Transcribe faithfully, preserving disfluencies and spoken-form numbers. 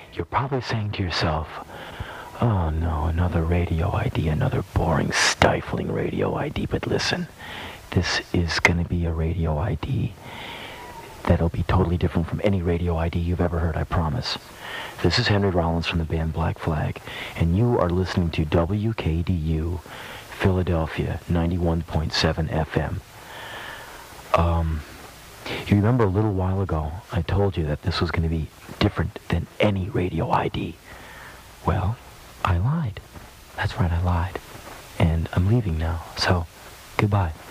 You're probably saying to yourself, oh no, another radio I D, another boring, stifling radio I D. But listen, this is going to be a radio I D that'll be totally different from any radio I D you've ever heard, I promise. This is Henry Rollins from the band Black Flag, and you are listening to W K D U Philadelphia ninety-one point seven F M. Um, you remember a little while ago, I told you that this was going to be different than any radio I D. Well, I lied. That's right, I lied. And I'm leaving now, so goodbye.